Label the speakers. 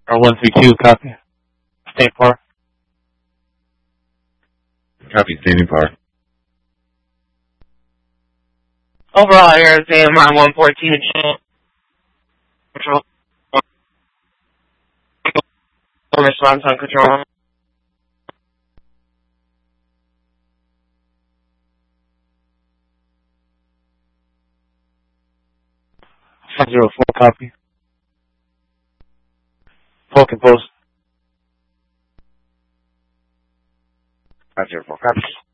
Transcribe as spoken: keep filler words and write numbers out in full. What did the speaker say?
Speaker 1: Or one three two, copy. State par.
Speaker 2: Copy, standing par.
Speaker 3: Overall errors, A M R one fourteen, control. Response on control.
Speaker 1: five zero four, copy. Full compose.
Speaker 2: five zero four, copy.